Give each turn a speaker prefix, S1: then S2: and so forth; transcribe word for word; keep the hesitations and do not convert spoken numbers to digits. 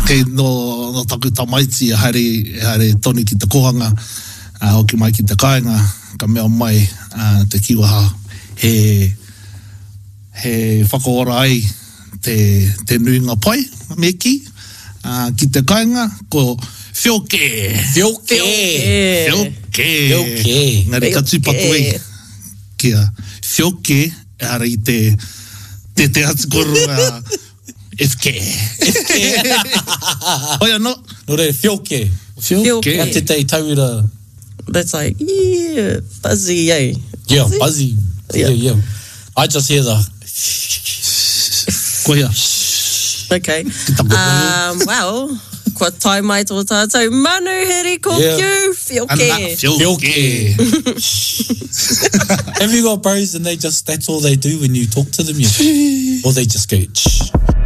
S1: Kei no, no taku tamaiti haere, haere toni ki te kohanga, uh, hoki mai ki te kāinga, ka mea mai uh, te kiwaha he, he whakaora ai te, te nuinga pai, me ki, uh, ki te kāinga, ko whioke.
S2: Whioke.
S1: Whioke.
S2: Whioke.
S1: Ngari ka tūpatu ei. Kia whioke, e ara i te, te te atikoru a F K.
S2: F K.
S1: Oia no.
S2: No re, whioke.
S1: Whioke.
S2: Ka te tei taura.
S3: That's like, yeah, buzzy, eh?
S2: Yeah, buzzy. Yeah, yeah. yeah. I just hear the...
S1: Koia.
S3: Okay. Um, well, kua tai mai tō tātou manu heri ko
S2: Yeah.
S3: piu, whioke.
S1: Whioke.
S2: Have you got bros and they just, that's all they do when you talk to them? Yeah. Or they just go, shh.